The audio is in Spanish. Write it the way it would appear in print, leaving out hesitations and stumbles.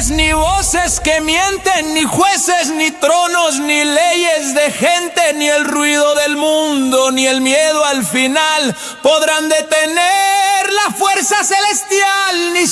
ángeles, ni voces que mienten, ni jueces, ni tronos, ni leyes de gente, ni el ruido del mundo, ni el miedo al final podrán detener la fuerza celestial, ni